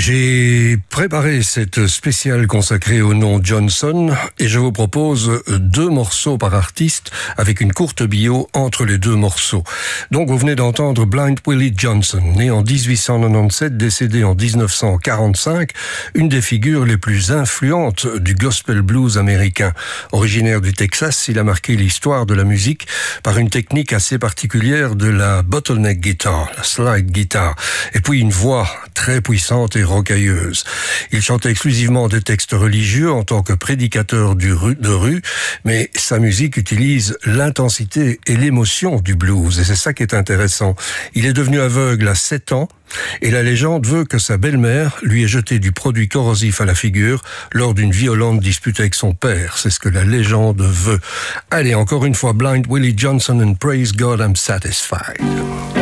J'ai préparé cette spéciale consacrée au nom Johnson et je vous propose 2 morceaux par artiste avec une courte bio entre les 2 morceaux. Donc vous venez d'entendre Blind Willie Johnson, né en 1897, décédé en 1945, une des figures les plus influentes du gospel blues américain. Originaire du Texas, il a marqué l'histoire de la musique par une technique assez particulière de la bottleneck guitar, la slide guitar, et puis une voix très puissante et rocailleuse. Il chantait exclusivement des textes religieux en tant que prédicateur de rue, mais sa musique utilise l'intensité et l'émotion du blues, et c'est ça qui est intéressant. Il est devenu aveugle à 7 ans, et la légende veut que sa belle-mère lui ait jeté du produit corrosif à la figure lors d'une violente dispute avec son père. C'est ce que la légende veut. Allez, encore une fois, Blind Willie Johnson and Praise God I'm Satisfied.